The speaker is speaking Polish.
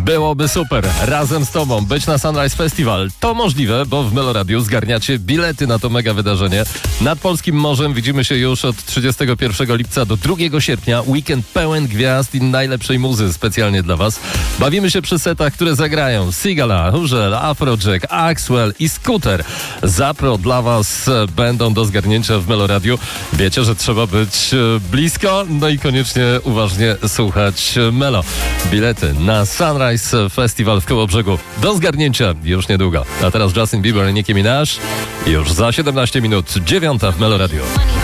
Byłoby super razem z tobą być na Sunrise Festival. To możliwe, bo w Meloradiu zgarniacie bilety na to mega wydarzenie. Nad polskim morzem widzimy się już od 31 lipca do 2 sierpnia. Weekend pełen gwiazd i najlepszej muzy specjalnie dla was. Bawimy się przy setach, które zagrają Sigala, Hurzel, Afrojack, Axwell i Scooter. Zapro dla was będą do zgarnięcia w Meloradiu. Wiecie, że trzeba być blisko, no i koniecznie uważnie słuchać Melo. Bilety na Sunrise Festival w Kołobrzegu do zgarnięcia już niedługo. A teraz Justin Bieber i Nicki Minaj już za 17 minut, 9 w Meloradiu.